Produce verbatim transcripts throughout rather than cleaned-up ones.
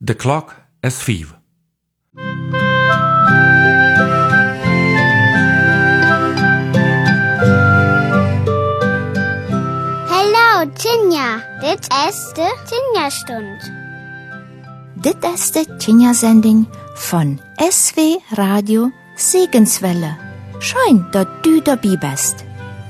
De klok is vijf. Hallo Tinja, dit is de Tinja-stund. Dit is de Tinja-zending von S W Radio Segenswelle. Schön, dass du dabei bist.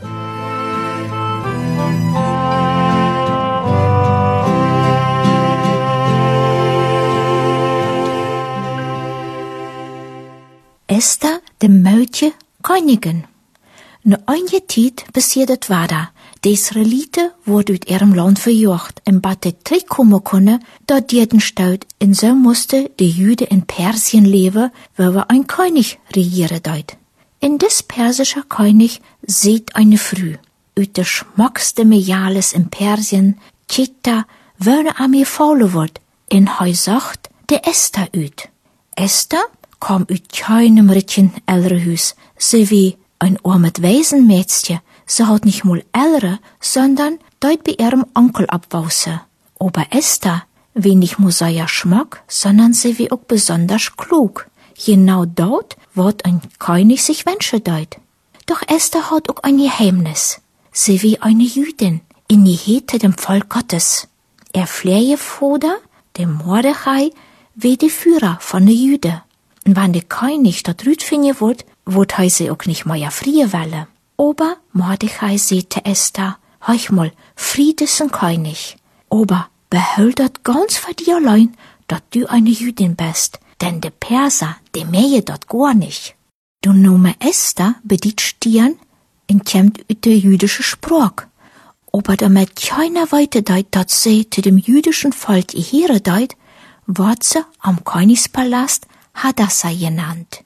Esther, de muitje koningin. Na einige tijd passiert het wader. De Israëlieten worden uit ihrem land verjocht en bat het terugkomen kunnen dat dierden stuit en zo moesten de Juden in Persien leven, waar we een koning regieren deed. En des persische koning ziet eine Frau, uit de schmackste Mejales in Persien, Chita, wonen aan mir faulen wordt, en hij zegt de Esther uit. Esther kwam uit keinem ritchen ältere huis, sie wie ein armes Waisenmädchen. Sie hat nicht mal ältere, sondern deut bei ihrem Onkel abwausen. Aber Esther, wie nicht nur sehr Schmack, sondern sie wie auch besonders klug. Genau dort wird ein König sich wünschen deut. Doch Esther hat auch ein Geheimnis. Sie wie eine Jüdin, in die Hete dem Volk Gottes. Er fliehe Vater, dem Mordechai, wie die Führer von den Jüden. Und wenn der König dort rüt finden wird, wird er sie auch nicht mehr frie wollen. Aber Mordechai sagte Esther, heuch mal, Fried ist ein König. Aber behält dat ganz für dir allein, dat du eine Jüdin bist, denn de Perser, de mähe dat gar nicht. Du Name Esther bedient Stirn und kämmt ut der jüdische Sprach. Aber damit keiner weiter deit, dat sie zu dem jüdischen Volk ihre deit, wird sie am Königspalast Hadassah genannt.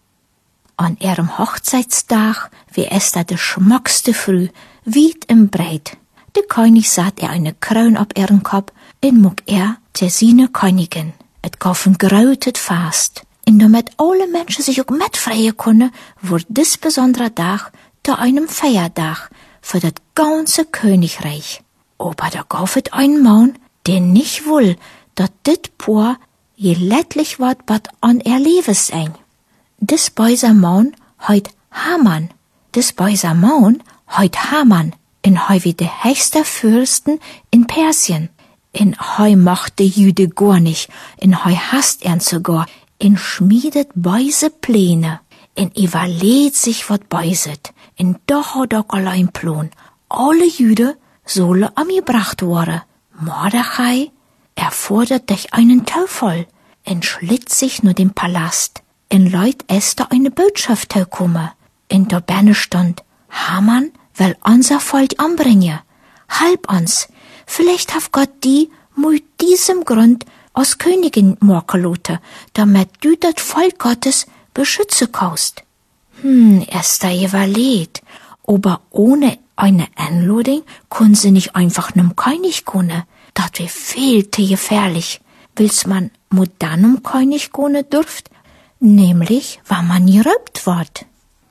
An ihrem Hochzeitstag wie Esther de schmackste Früh, weit im Breit. Der König satt er eine Krone ab ihren Kopf, en mog er der seine Königin. Et kaufen grautet fast. Und damit alle Menschen sich auch mitfreien können, wurde dis besondere Tag zu einem Feiertag für das ganze Königreich. Aber da gaufet ein Mann, der nicht will, dat dit Paar je lettlich wat bat an er Leves eng. Des böser Mann heut Haman. Des böser Mann heut Haman. In heu wie de höchste Fürsten in Persien. In heu macht de Jüde gar nicht. In heu hasst ern sogar. In schmiedet böse Pläne. In überlegt sich wat böset. In doch hat auch allein Plan. Alle Jüde solle am gebracht worden. Mordechai, er fordert durch einen Teufel. En schlitt sich nur dem Palast. En leut Esther eine Botschaft herkomme. In der Berne stand, Haman will unser Volk anbringen. Halb uns. Vielleicht hat Gott die mit diesem Grund als Königin machen lassen, damit du das Volk Gottes beschützen kannst. Hm, Esther überlegt. Aber ohne eine Einladung können sie nicht einfach nem König kommen. Das wäre viel zu gefährlich. Will's man mit dann König kommen dürft? Nämlich, wenn man geraubt wird.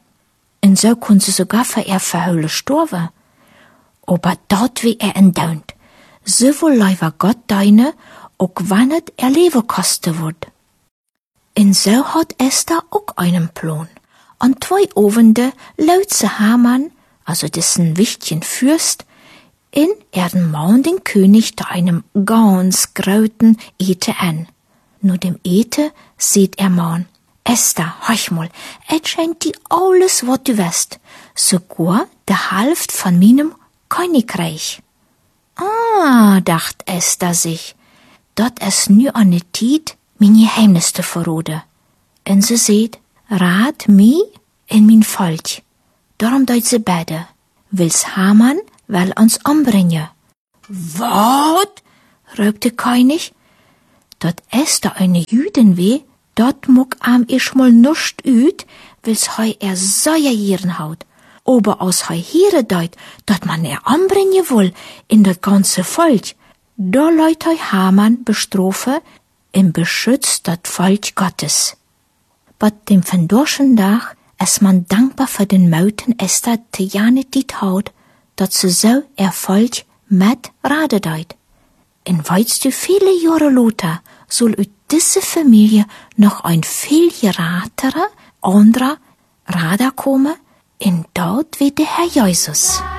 Und so können sie sogar für ihr Verhöhle sterben. Aber dort wie er entdaunt. So will leider Gott deine, auch wenn es ihr Leben kosten wird. Und so hat Esther auch einen Plan. An zwei Abende laut sie Haman, also dessen wichtigen Fürst, in ihren Mann den König zu einem ganz grauten Ete an. Nur dem Ete sieht er Mann, Esther, hörch mal, et schenkt die alles, was du weißt, sogar der Hälfte von meinem Königreich. Ah, dacht Esther sich, dat es nur an der Tijd mein Geheimnis zu verraten. Und sie seht, rat mi in mein Volk. Darum deut sie beide, will's Haman, will uns umbringen. Wat? riep der König. Dat Esther eine Jüdin weh, dat muck am ich mal nuscht üt, will's hei er säuerjieren haut. Aber aus hei hier deut, dat man er umbringen will in dat ganze Volk, da leut hei Haman bestrofe im Beschütz dat Volk Gottes. Bat dem verdorschen Tag es man dankbar für den Mauten Esther te janet dit haut, dat ze so Erfolg mit Rade deut. En weißt du, viele Jahre later soll uit diese Familie noch ein viel geratere, anderer Rader kommen, und dort wird der Herr Jesus.